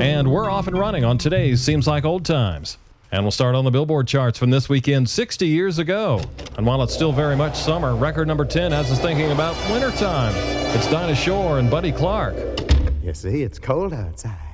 And we're off and running on today's Seems Like Old Times. And we'll start on the Billboard charts from this weekend 60 years ago. And while it's still very much summer, record number 10 has us thinking about wintertime. It's Dinah Shore and Buddy Clark. You see, it's cold outside.